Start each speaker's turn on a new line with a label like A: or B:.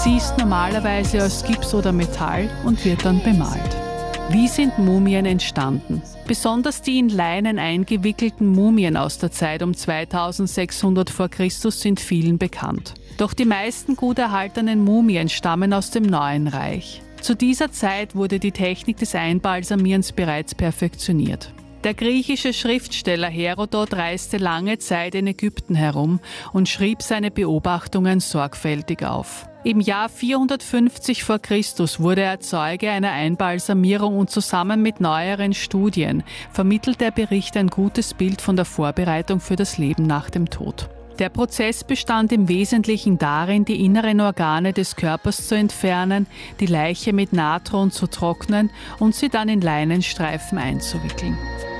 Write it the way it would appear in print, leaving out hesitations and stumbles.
A: Sie ist normalerweise aus Gips oder Metall und wird dann bemalt. Wie sind Mumien entstanden? Besonders die in Leinen eingewickelten Mumien aus der Zeit um 2600 vor Christus sind vielen bekannt. Doch die meisten gut erhaltenen Mumien stammen aus dem Neuen Reich. Zu dieser Zeit wurde die Technik des Einbalsamierens bereits perfektioniert. Der griechische Schriftsteller Herodot reiste lange Zeit in Ägypten herum und schrieb seine Beobachtungen sorgfältig auf. Im Jahr 450 vor Christus wurde er Zeuge einer Einbalsamierung und zusammen mit neueren Studien vermittelt der Bericht ein gutes Bild von der Vorbereitung für das Leben nach dem Tod. Der Prozess bestand im Wesentlichen darin, die inneren Organe des Körpers zu entfernen, die Leiche mit Natron zu trocknen und sie dann in Leinenstreifen einzuwickeln.